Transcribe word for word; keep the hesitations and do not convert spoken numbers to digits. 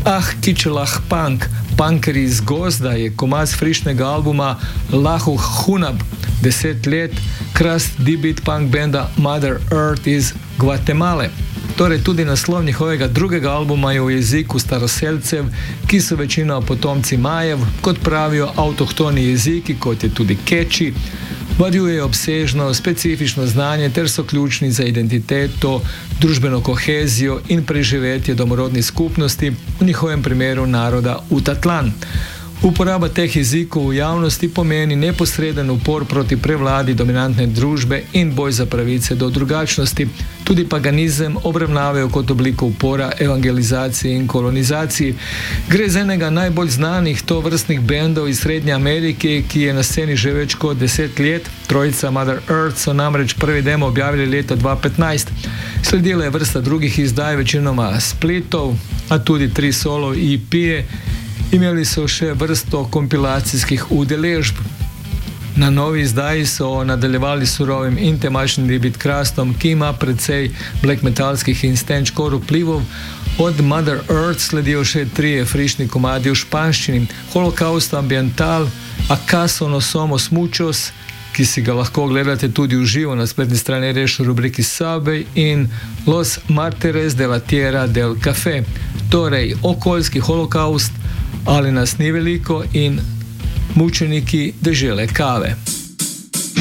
Ah Kičelah Punk, Punkeri iz Gozda je komad frišnega albuma Lahuh Hunab, deset let, krast D-beat punk benda Mother Earth iz Gvatemale. Torej tudi naslov njihovega drugega albuma je v jeziku staroselcev, ki so večino potomci Majev, kot pravijo avtohtoni jeziki, kot je tudi keči, varjujejo obsežno, specifično znanje ter so ključni za identiteto, družbeno kohezijo in preživetje domorodnih skupnosti, v njihovem primeru naroda Utatlan. Uporaba teh jezikov v javnosti pomeni neposreden upor proti prevladi dominantne družbe in boj za pravice do drugačnosti. Tudi paganizem obravnavajo kot obliko upora evangelizaciji in kolonizaciji. Gre za enega najbolj znanih tovrstnih bendov iz Srednje Amerike, ki je na sceni že več kot deset let. Trojica Mother Earth so namreč prvi demo objavili leta dva tisoč petnajst. Sledila je vrsta drugih izdaj, večinoma spletov, a tudi tri solo E P-je. Imeli so še vrsto kompilacijskih udeležb. Na novi izdaji so nadaljevali surovim in temačnim D-beat krastom, ki ima precej black metalskih in stenčkor vplivov. Od Mother Earth sledijo še trije frišni komadi v španščini: Holocaust Ambiental, Acaso no somos muchos, ki si ga lahko gledate tudi v živo na spletni strani Reš v rubriki Subway, in Los Martires de la Tierra del Café. Torej, okoljski holokaust, ali nas ni veliko, in mučeniki dežele kave.